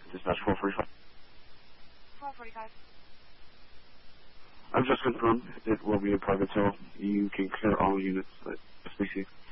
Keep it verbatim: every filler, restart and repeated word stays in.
Dispatch four forty-five. four forty-five. I've just confirmed it will be a private sale. You can clear all units at S B C.